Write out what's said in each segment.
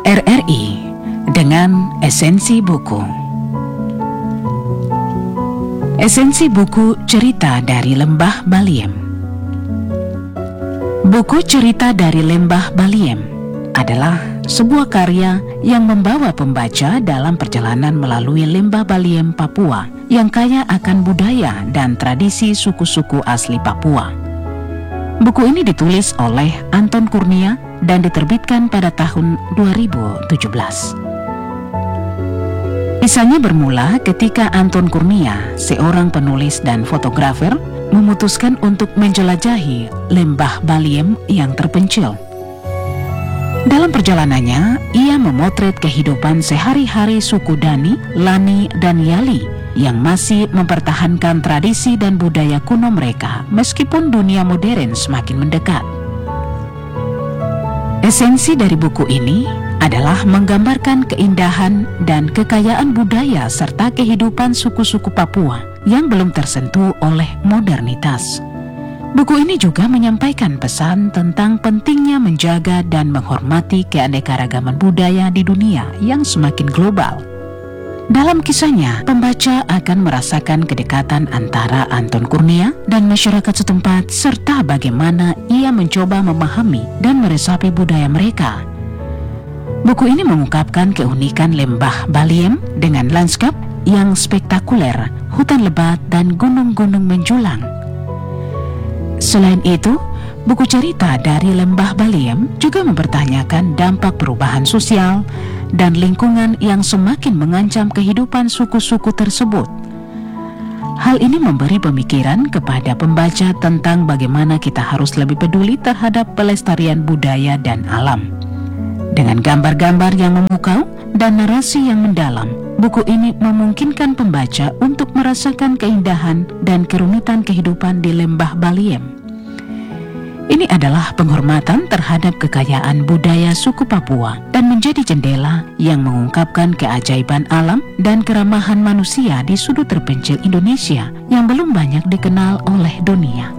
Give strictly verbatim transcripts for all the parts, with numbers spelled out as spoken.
R R I dengan esensi buku. Esensi buku cerita dari Lembah Baliem. Buku cerita dari Lembah Baliem adalah sebuah karya yang membawa pembaca dalam perjalanan melalui Lembah Baliem, Papua yang kaya akan budaya dan tradisi suku-suku asli Papua. Buku ini ditulis oleh Anton Kurnia dan diterbitkan pada tahun dua ribu tujuh belas. Kisahnya bermula ketika Anton Kurnia, seorang penulis dan fotografer, memutuskan untuk menjelajahi Lembah Baliem yang terpencil. Dalam perjalanannya, ia memotret kehidupan sehari-hari suku Dani, Lani, dan Yali yang masih mempertahankan tradisi dan budaya kuno mereka meskipun dunia modern semakin mendekat. Esensi dari buku ini adalah menggambarkan keindahan dan kekayaan budaya serta kehidupan suku-suku Papua yang belum tersentuh oleh modernitas. Buku ini juga menyampaikan pesan tentang pentingnya menjaga dan menghormati keanekaragaman budaya di dunia yang semakin global. Dalam kisahnya, pembaca akan merasakan kedekatan antara Anton Kurnia dan masyarakat setempat serta bagaimana ia mencoba memahami dan meresapi budaya mereka. Buku ini mengungkapkan keunikan Lembah Baliem dengan lanskap yang spektakuler, hutan lebat, dan gunung-gunung menjulang. Selain itu, buku cerita dari Lembah Baliem juga mempertanyakan dampak perubahan sosial dan lingkungan yang semakin mengancam kehidupan suku-suku tersebut. Hal ini memberi pemikiran kepada pembaca tentang bagaimana kita harus lebih peduli terhadap pelestarian budaya dan alam. Dengan gambar-gambar yang memukau dan narasi yang mendalam, buku ini memungkinkan pembaca untuk merasakan keindahan dan kerumitan kehidupan di Lembah Baliem. Ini adalah penghormatan terhadap kekayaan budaya suku Papua dan menjadi jendela yang mengungkapkan keajaiban alam dan keramahan manusia di sudut terpencil Indonesia yang belum banyak dikenal oleh dunia.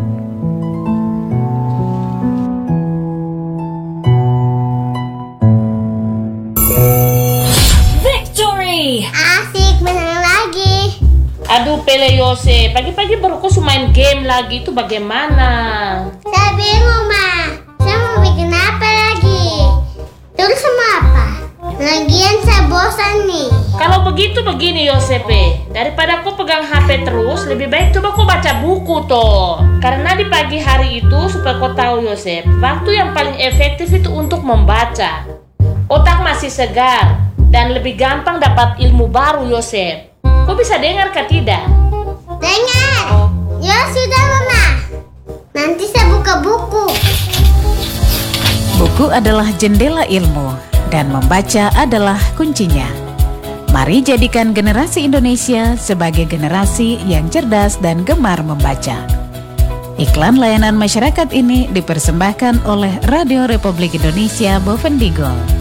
Victory! Asik, menang lagi. Aduh Pele Yose, pagi-pagi baru kau main game lagi, itu bagaimana? Saya bingung, Ma. Saya mau bikin apa lagi? Terus sama apa? Lagian saya bosan nih. Kalau begitu begini Yosepe, daripada kau pegang H P terus, lebih baik coba kau baca buku toh. Karena di pagi hari itu, supaya kau tahu Yosep, waktu yang paling efektif itu untuk membaca. Otak masih segar dan lebih gampang dapat ilmu baru Yosep. Kau bisa dengar kah tidak? Dengar. Ya sudah, Mama. Nanti saya buka buku. Buku adalah jendela ilmu dan membaca adalah kuncinya. Mari jadikan generasi Indonesia sebagai generasi yang cerdas dan gemar membaca. Iklan layanan masyarakat ini dipersembahkan oleh Radio Republik Indonesia Bovendigul.